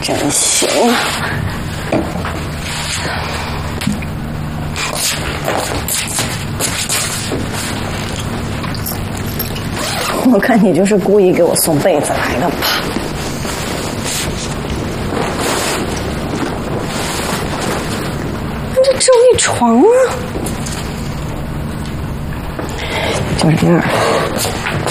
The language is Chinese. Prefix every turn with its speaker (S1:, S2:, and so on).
S1: 真行啊！我看你就是故意给我送被子来的吧？这只有一床啊，就是这样。